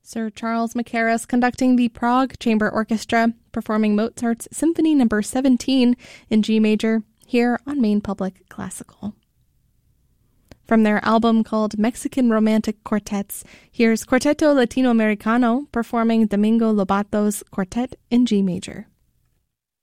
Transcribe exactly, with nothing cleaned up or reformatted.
Sir Charles Mackerras conducting the Prague Chamber Orchestra, performing Mozart's Symphony Number seventeen in G major, here on Maine Public Classical. From their album called Mexican Romantic Quartets, here's Quarteto Latinoamericano performing Domingo Lobato's Quartet in G major.